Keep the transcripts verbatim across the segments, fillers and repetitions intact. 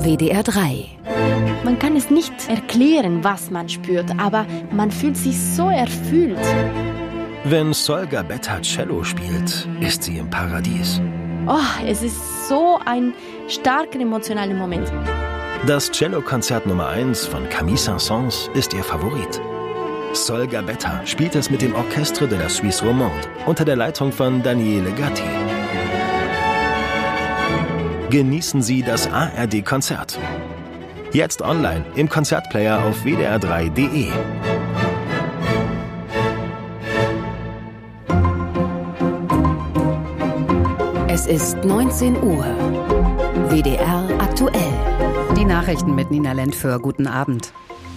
W D R drei. Man kann es nicht erklären, was man spürt, aber man fühlt sich so erfüllt. Wenn Solga Betta Cello spielt, ist sie im Paradies. Oh, es ist so ein starker emotionaler Moment. Das Cello-Konzert Nummer eins von Camille Saint-Saëns ist ihr Favorit. Solga Betta spielt es mit dem Orchestre de la Suisse Romande unter der Leitung von Daniele Gatti. Genießen Sie das A R D-Konzert. Jetzt online im Konzertplayer auf w d r drei punkt d e. Es ist neunzehn Uhr. W D R aktuell. Die Nachrichten mit Nina Lentföhr. Guten Abend.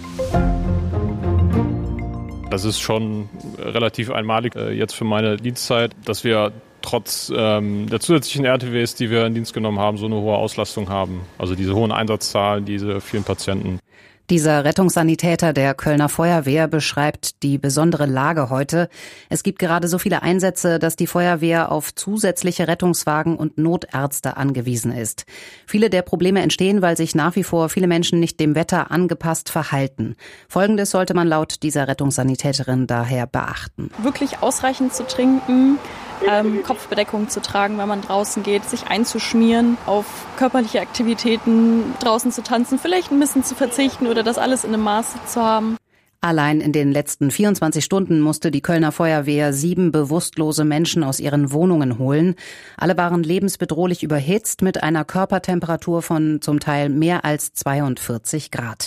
Das ist schon relativ einmalig äh, jetzt für meine Dienstzeit, dass wir trotz ähm, der zusätzlichen R T Ws, die wir in Dienst genommen haben, so eine hohe Auslastung haben. Also diese hohen Einsatzzahlen, diese vielen Patienten. Dieser Rettungssanitäter der Kölner Feuerwehr beschreibt die besondere Lage heute. Es gibt gerade so viele Einsätze, dass die Feuerwehr auf zusätzliche Rettungswagen und Notärzte angewiesen ist. Viele der Probleme entstehen, weil sich nach wie vor viele Menschen nicht dem Wetter angepasst verhalten. Folgendes sollte man laut dieser Rettungssanitäterin daher beachten. Wirklich ausreichend zu trinken, ähm, Kopfbedeckung zu tragen, wenn man draußen geht, sich einzuschmieren, auf körperliche Aktivitäten draußen zu tanzen, vielleicht ein bisschen zu verzichten oder das alles in einem Maße zu haben. Allein in den letzten vierundzwanzig Stunden musste die Kölner Feuerwehr sieben bewusstlose Menschen aus ihren Wohnungen holen. Alle waren lebensbedrohlich überhitzt mit einer Körpertemperatur von zum Teil mehr als zweiundvierzig Grad.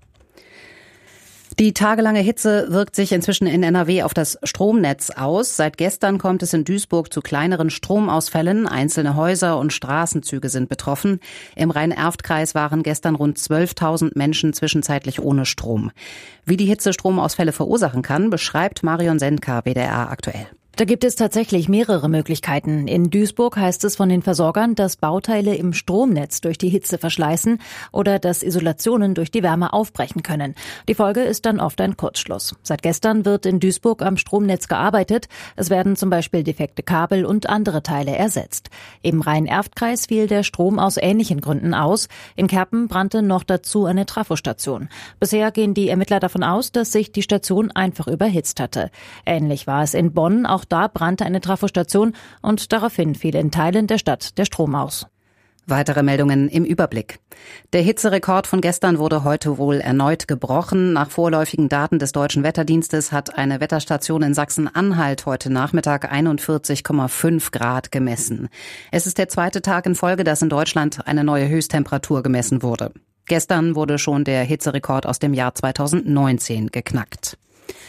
Die tagelange Hitze wirkt sich inzwischen in N R W auf das Stromnetz aus. Seit gestern kommt es in Duisburg zu kleineren Stromausfällen. Einzelne Häuser und Straßenzüge sind betroffen. Im Rhein-Erft-Kreis waren gestern rund zwölftausend Menschen zwischenzeitlich ohne Strom. Wie die Hitze Stromausfälle verursachen kann, beschreibt Marion Sendka, W D R aktuell. Da gibt es tatsächlich mehrere Möglichkeiten. In Duisburg heißt es von den Versorgern, dass Bauteile im Stromnetz durch die Hitze verschleißen oder dass Isolationen durch die Wärme aufbrechen können. Die Folge ist dann oft ein Kurzschluss. Seit gestern wird in Duisburg am Stromnetz gearbeitet. Es werden zum Beispiel defekte Kabel und andere Teile ersetzt. Im Rhein-Erft-Kreis fiel der Strom aus ähnlichen Gründen aus. In Kerpen brannte noch dazu eine Trafostation. Bisher gehen die Ermittler davon aus, dass sich die Station einfach überhitzt hatte. Ähnlich war es in Bonn. Auch da brannte eine Trafostation und daraufhin fiel in Teilen der Stadt der Strom aus. Weitere Meldungen im Überblick. Der Hitzerekord von gestern wurde heute wohl erneut gebrochen. Nach vorläufigen Daten des Deutschen Wetterdienstes hat eine Wetterstation in Sachsen-Anhalt heute Nachmittag einundvierzig Komma fünf Grad gemessen. Es ist der zweite Tag in Folge, dass in Deutschland eine neue Höchsttemperatur gemessen wurde. Gestern wurde schon der Hitzerekord aus dem Jahr zweitausendneunzehn geknackt.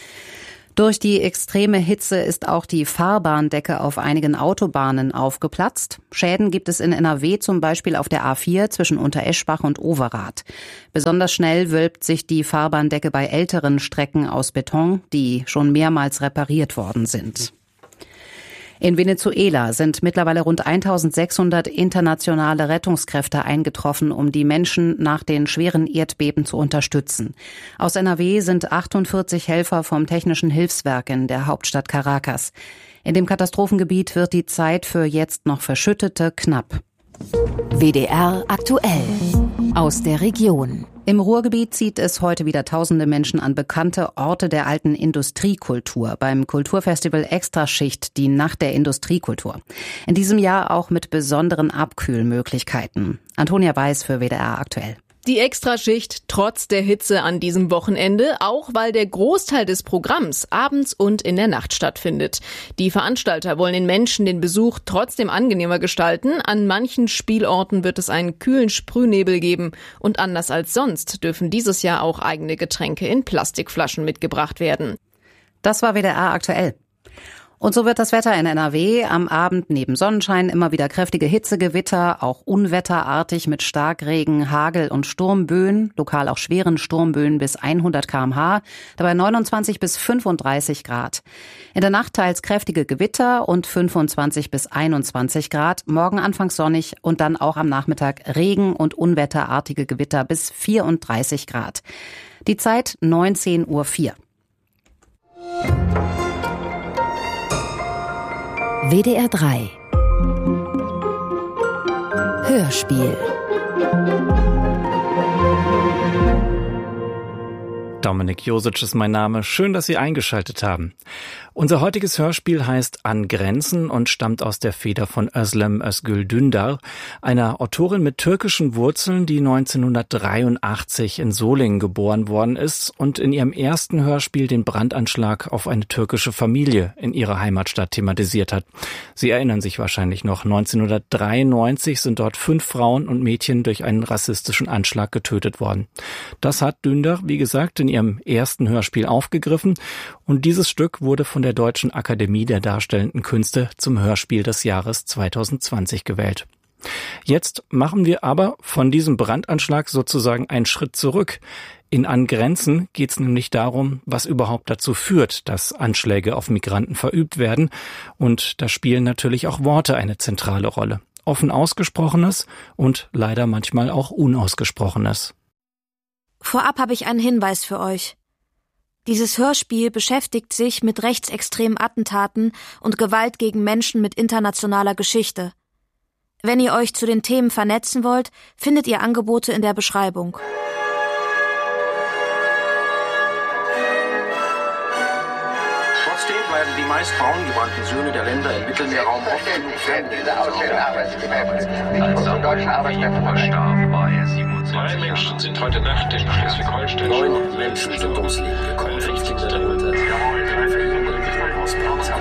Durch die extreme Hitze ist auch die Fahrbahndecke auf einigen Autobahnen aufgeplatzt. Schäden gibt es in N R W zum Beispiel auf der A vier zwischen Untereschbach und Overath. Besonders schnell wölbt sich die Fahrbahndecke bei älteren Strecken aus Beton, die schon mehrmals repariert worden sind. In Venezuela sind mittlerweile rund eintausendsechshundert internationale Rettungskräfte eingetroffen, um die Menschen nach den schweren Erdbeben zu unterstützen. Aus N R W sind achtundvierzig Helfer vom Technischen Hilfswerk in der Hauptstadt Caracas. In dem Katastrophengebiet wird die Zeit für jetzt noch Verschüttete knapp. W D R aktuell. Aus der Region. Im Ruhrgebiet zieht es heute wieder tausende Menschen an bekannte Orte der alten Industriekultur beim Kulturfestival Extraschicht, die Nacht der Industriekultur. In diesem Jahr auch mit besonderen Abkühlmöglichkeiten. Antonia Weiß für W D R aktuell. Die Extraschicht trotz der Hitze an diesem Wochenende, auch weil der Großteil des Programms abends und in der Nacht stattfindet. Die Veranstalter wollen den Menschen den Besuch trotzdem angenehmer gestalten. An manchen Spielorten wird es einen kühlen Sprühnebel geben. Und anders als sonst dürfen dieses Jahr auch eigene Getränke in Plastikflaschen mitgebracht werden. Das war W D R aktuell. Und so wird das Wetter in N R W am Abend neben Sonnenschein immer wieder kräftige Hitzegewitter, auch unwetterartig mit Starkregen, Hagel und Sturmböen, lokal auch schweren Sturmböen bis hundert Kilometer pro Stunde, dabei neunundzwanzig bis fünfunddreißig Grad. In der Nacht teils kräftige Gewitter und fünfundzwanzig bis einundzwanzig Grad, morgen anfangs sonnig und dann auch am Nachmittag Regen und unwetterartige Gewitter bis vierunddreißig Grad. Die Zeit neunzehn Uhr vier. W D R drei Hörspiel. Dominik Josic ist mein Name. Schön, dass Sie eingeschaltet haben. Unser heutiges Hörspiel heißt An Grenzen und stammt aus der Feder von Özlem Özgül Dündar, einer Autorin mit türkischen Wurzeln, die neunzehnhundertdreiundachtzig in Solingen geboren worden ist und in ihrem ersten Hörspiel den Brandanschlag auf eine türkische Familie in ihrer Heimatstadt thematisiert hat. Sie erinnern sich wahrscheinlich noch, neunzehnhundertdreiundneunzig sind dort fünf Frauen und Mädchen durch einen rassistischen Anschlag getötet worden. Das hat Dündar, wie gesagt, in ihrem ersten Hörspiel aufgegriffen und dieses Stück wurde von der Deutschen Akademie der Darstellenden Künste zum Hörspiel des Jahres zweitausendzwanzig gewählt. Jetzt machen wir aber von diesem Brandanschlag sozusagen einen Schritt zurück. In An Grenzen geht es nämlich darum, was überhaupt dazu führt, dass Anschläge auf Migranten verübt werden. Und da spielen natürlich auch Worte eine zentrale Rolle. Offen Ausgesprochenes und leider manchmal auch Unausgesprochenes. Vorab habe ich einen Hinweis für euch. Dieses Hörspiel beschäftigt sich mit rechtsextremen Attentaten und Gewalt gegen Menschen mit internationaler Geschichte. Wenn ihr euch zu den Themen vernetzen wollt, findet ihr Angebote in der Beschreibung. Trotzdem bleiben die meist braun gebrannten Söhne der Länder im Mittelmeerraum oft genug fern. Als am deutschen Arbeitskräfte starb, war er siebenundzwanzig. Drei Menschen sind heute Nacht in Schleswig-Holstein. Neun Menschen sind ums Leben gekommen. fünfzig darunter. Drei Verjüngte im Krankenhaus.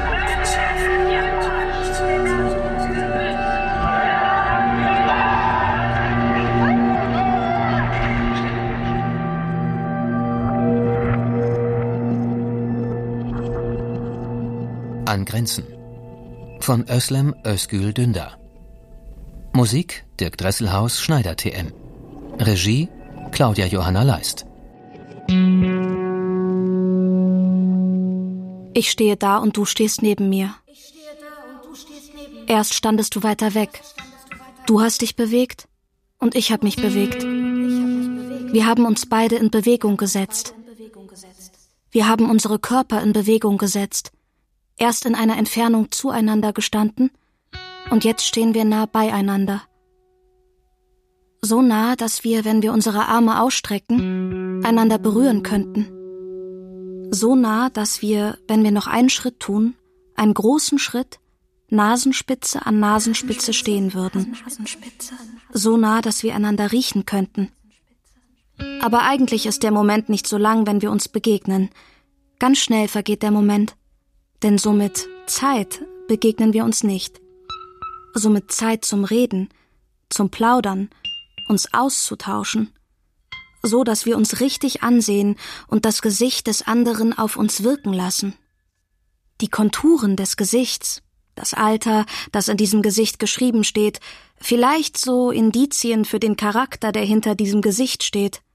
An Grenzen von Özlem Özgül Dündar. Musik Dirk Dresselhaus, Schneider T M. Regie Claudia Johanna Leist. Ich stehe da und du stehst neben mir. Erst standest du weiter weg. Du hast dich bewegt und ich habe mich bewegt. Wir haben uns beide in Bewegung gesetzt. Wir haben unsere Körper in Bewegung gesetzt. Erst in einer Entfernung zueinander gestanden und jetzt stehen wir nah beieinander. So nah, dass wir, wenn wir unsere Arme ausstrecken, einander berühren könnten. So nah, dass wir, wenn wir noch einen Schritt tun, einen großen Schritt, Nasenspitze an Nasenspitze stehen würden. So nah, dass wir einander riechen könnten. Aber eigentlich ist der Moment nicht so lang, wenn wir uns begegnen. Ganz schnell vergeht der Moment. Denn so mit Zeit begegnen wir uns nicht. So mit Zeit zum Reden, zum Plaudern, uns auszutauschen. So, dass wir uns richtig ansehen und das Gesicht des anderen auf uns wirken lassen. Die Konturen des Gesichts, das Alter, das in diesem Gesicht geschrieben steht, vielleicht so Indizien für den Charakter, der hinter diesem Gesicht steht.